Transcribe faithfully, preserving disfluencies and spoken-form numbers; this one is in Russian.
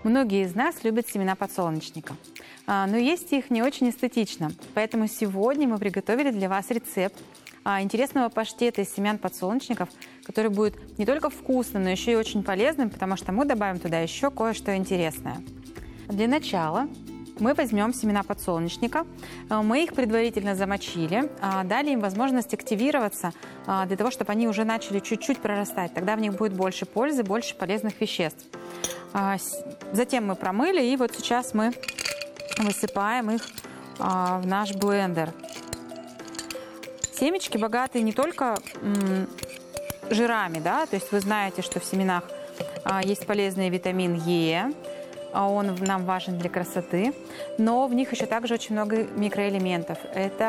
Многие из нас любят семена подсолнечника, но есть их не очень эстетично. Поэтому сегодня мы приготовили для вас рецепт интересного паштета из семян подсолнечников, который будет не только вкусным, но еще и очень полезным, потому что мы добавим туда еще кое-что интересное. Для начала мы возьмем семена подсолнечника, мы их предварительно замочили, дали им возможность активироваться для того, чтобы они уже начали чуть-чуть прорастать. Тогда в них будет больше пользы, больше полезных веществ. Затем мы промыли, и вот сейчас мы высыпаем их в наш блендер. Семечки богаты не только жирами, да, то есть вы знаете, что в семенах есть полезный витамин Е, он нам важен для красоты, но в них еще также очень много микроэлементов. Это